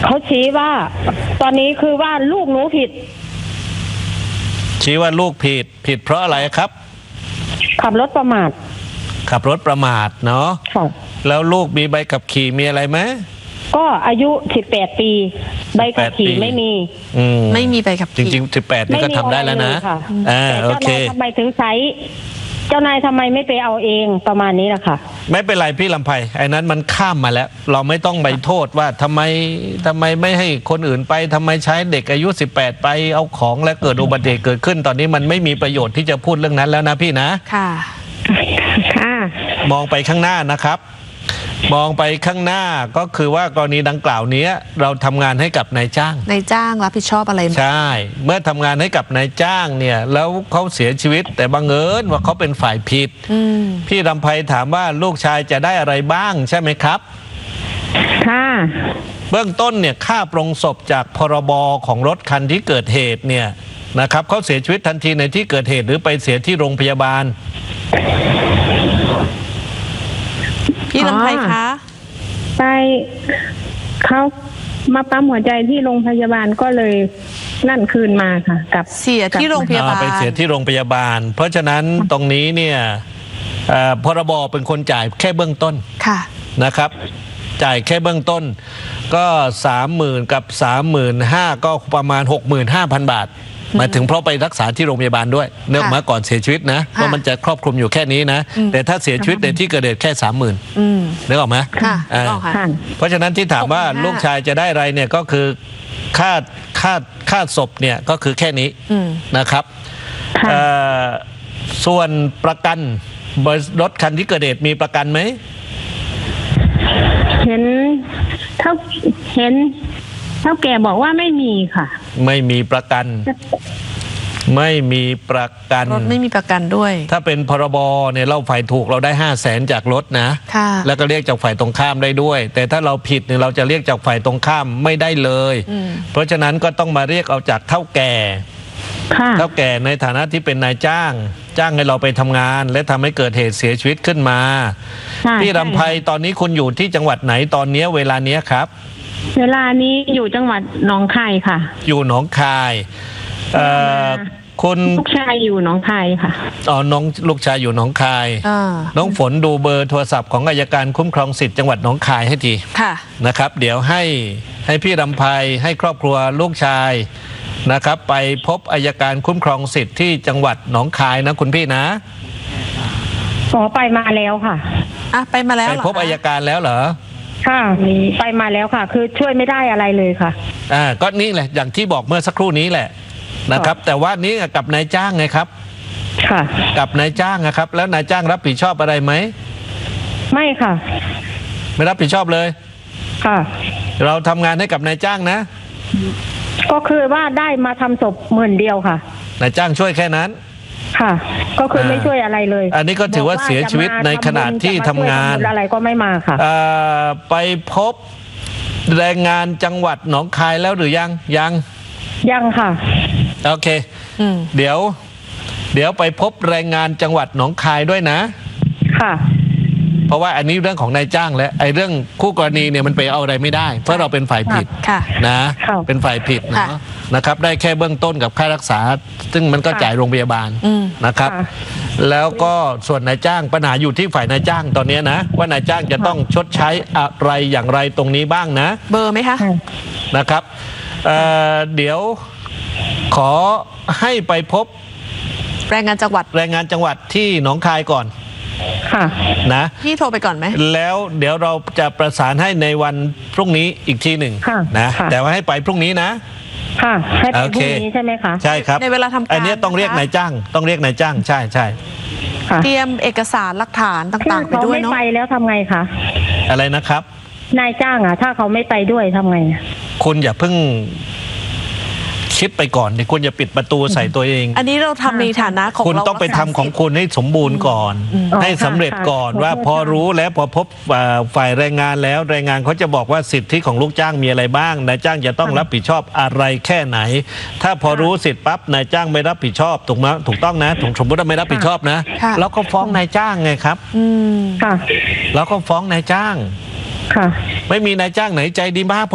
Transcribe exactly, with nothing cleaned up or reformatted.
เขาชี้ว่าตอนนี้คือว่าลูกหนูผิดชี้ว่าลูกผิดผิดเพราะอะไรครับขับรถประมาทขับรถประมาทเนาะแล้วลูกมีใบขับขี่มีอะไรไหมก็อายุสิบแปดปีใบขับขี่ไม่มีไม่มีใบขับขี่จริงๆสิบแปดนี่ก็ทำได้แล้วนะแต่เจ้านายทำไมถึงใช้เจ้านายทำไมไม่ไปเอาเองประมาณนี้แหละค่ะไม่เป็นไรพี่ลำไพไอ้นั้นมันข้ามมาแล้วเราไม่ต้องไปโทษว่าทำไมทำไมไม่ให้คนอื่นไปทำไมใช้เด็กอายุสิบแปดไปเอาของและเกิดอุบัติเหตุเกิดขึ้นตอนนี้มันไม่มีประโยชน์ที่จะพูดเรื่องนั้นแล้วนะพี่นะค่ะค่ะมองไปข้างหน้านะครับมองไปข้างหน้าก็คือว่ากรณีดังกล่าวนี้เราทำงานให้กับนายจ้างนายจ้างรับผิดชอบอะไรใช่เมื่อทำงานให้กับนายจ้างเนี่ยแล้วเขาเสียชีวิตแต่บังเอิญว่าเขาเป็นฝ่ายผิดพี่ลำไพถามว่าลูกชายจะได้อะไรบ้างใช่ไหมครับค่ะเบื้องต้นเนี่ยค่าปรงศพจากพรบของรถคันที่เกิดเหตุเนี่ยนะครับเขาเสียชีวิตทันทีในที่เกิดเหตุหรือไปเสียที่โรงพยาบาลพี่ลำไพคะไปเขามาปั๊มหัวใจที่โรงพยาบาลก็เลยนั่นคืนมาค่ะกับเสียที่โรงพยาบาลไปเสียที่โรงพยาบาลเพราะฉะนั้นตรงนี้เนี่ยพรบเป็นคนจ่ายแค่เบื้องต้นค่ะนะครับจ่ายแค่เบื้องต้นก็สามหมื่นกับสามหมื่นห้าก็ประมาณหกหมื่นห้าพันบาทหมายถึงเพราะไปรักษาที่โรงพยาบาลด้วยเนื่องมาก่อนเสียชีวิตนะเพราะมันจะครอบคลุมอยู่แค่นี้นะแต่ถ้าเสียชีวิตในที่เกิดเหตุแค่สามหมื่นนึกออกไหมเพราะฉะนั้นที่ถามว่าลูกชายจะได้อะไรเนี่ยก็คือค่าค่าค่าศพเนี่ยก็คือแค่นี้นะครับส่วนประกันรถคันที่เกิดเหตุมีประกันไหมเห็นเท่าเห็นเท่าแก่บอกว่าไม่มีค่ะไม่มีประกันไม่มีประกันรถไม่มีประกันด้วยถ้าเป็นพรบเนี่ยเราฝ่ายถูกเราได้ห้าแสนจากรถนะแล้วก็เรียกจากฝ่ายตรงข้ามได้ด้วยแต่ถ้าเราผิดเนี่ยเราจะเรียกจากฝ่ายตรงข้ามไม่ได้เลยเพราะฉะนั้นก็ต้องมาเรียกเอาจากเท่าแก่เท่าแก่ในฐานะที่เป็นนายจ้างจ้างให้เราไปทำงานและทำให้เกิดเหตุเสียชีวิตขึ้นมาพี่ลำไพตอนนี้คุณอยู่ที่จังหวัดไหนตอนนี้เวลานี้ครับเวลานี้อยู่จังหวัดหนองคายค่ะอยู่หนองคายคุณลูกชายอยู่หนองคายค่ะอ๋อน้องลูกชายอยู่หนองคายน้องฝนดูเบอร์โทรศัพท์ของอัยการคุ้มครองสิทธิ์จังหวัดหนองคายให้ทีนะครับเดี๋ยวให้ให้พี่ลำไพให้ครอบครัวลูกชายนะครับไปพบอัยการคุ้มครองสิทธิ์ที่จังหวัดหนองคายนะคุณพี่นะอ๋อไปมาแล้วค่ะอ่ะไปมาแล้วไปพบอัยการแล้วเหรอค่ะไปมาแล้วค่ะคือช่วยไม่ได้อะไรเลยค่ะอ่าก็นี่แหละอย่างที่บอกเมื่อสักครู่นี้แหละนะครับแต่ว่านี้กับนายจ้างไงครับค่ะกับนายจ้างนะครับแล้วนายจ้างรับผิดชอบอะไรไหมไม่ค่ะไม่รับผิดชอบเลยค่ะเราทำงานให้กับนายจ้างนะก็คือว่าได้มาทำศพหมื่นเดียวค่ะนายจ้างช่วยแค่นั้นค่ะก็คือไม่ช่วยอะไรเลยอันนี้ก็ถือว่าเสียชีวิตในขณะที่ทำงานอะไรก็ไม่มาค่ะไปพบแรงงานจังหวัดหนองคายแล้วหรือยังยังยังค่ะโอเคเดี๋ยวเดี๋ยวไปพบแรงงานจังหวัดหนองคายด้วยนะค่ะเพราะว่าอันนี้เรื่องของนายจ้างและไอ้เรื่องคู่กรณีเนี่ยมันไปเอาอะไรไม่ได้เพราะเราเป็นฝ่ายผิดนะเป็นฝ่ายผิดนะนะครับได้แค่เบื้องต้นกับค่ารักษาซึ่งมันก็จ่ายโรงพยาบาลนะครับแล้วก็ส่วนนายจ้างปัญหาอยู่ที่ฝ่ายนายจ้างตอนนี้นะว่านายจ้างจะต้องชดใช้อะไรอย่างไรตรงนี้บ้างนะเบอร์ไหมคะนะครับ เ, เดี๋ยวขอให้ไปพบแรงงานจังหวัดแรงงานจังหวัดที่หนองคายก่อนนะพี่โทรไปก่อนไหมแล้วเดี๋ยวเราจะประสานให้ในวันพรุ่งนี้อีกทีหนึ่งนะแต่ว่าให้ไปพรุ่งนี้นะค่ะให้ไปพรุ่งนี้ใช่ไหมคะใช่ครับในเวลาทำการอันนี้ต้องเรียกนายจ้างต้องเรียกนายจ้างใช่ใช่เตรียมเอกสารหลักฐานต่างๆไปด้วยเนาะเขาไม่ไปแล้วทำไงคะอะไรนะครับนายจ้างอ่ะถ้าเขาไม่ไปด้วยทำไงคุณอย่าเพิ่งคิดไปก่อนดิคุณอย่าปิดประตูใส่ตัวเองอันนี้เราทำในฐานะของคุณต้องไปทำของคุณให้สมบูรณ์ก่อนให้สำเร็จก่อนว่าพอรู้แล้วพอพบฝ่ายแรงงานแล้วแรงงานเขาจะบอกว่าสิทธิของลูกจ้างมีอะไรบ้างนายจ้างจะต้องรับผิดชอบอะไรแค่ไหนถ้าพอรู้สิทธิปั๊บนายจ้างไม่รับผิดชอบถูกไหมถูกต้องนะสมมติว่าไม่รับผิดชอบนะแล้วก็ฟ้องนายจ้างไงครับแล้วก็ฟ้องนายจ้างไม่มีนายจ้างไหนใจดีมาก